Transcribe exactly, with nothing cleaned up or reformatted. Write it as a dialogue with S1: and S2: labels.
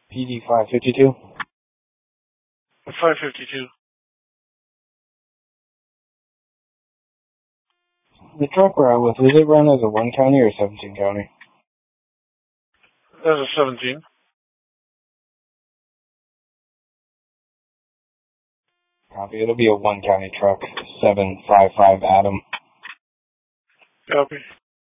S1: P D five fifty-two.
S2: five fifty-two.
S1: The truck we're out with, was it run as a one county or seventeen county?
S2: That's a seventeen.
S1: Copy. It'll be a one county truck. seven five five Adam.
S2: Copy.